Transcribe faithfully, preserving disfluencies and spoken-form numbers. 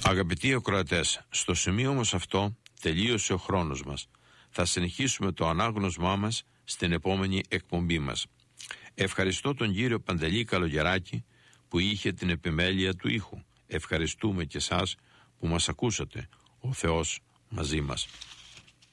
Αγαπητοί ακροατές, στο σημείο όμως αυτό τελείωσε ο χρόνος μας. Θα συνεχίσουμε το ανάγνωσμά μας στην επόμενη εκπομπή μας. Ευχαριστώ τον κύριο Παντελή Καλογεράκη που είχε την επιμέλεια του ήχου. Ευχαριστούμε και εσάς που μας ακούσατε. Ο Θεός μαζί μας.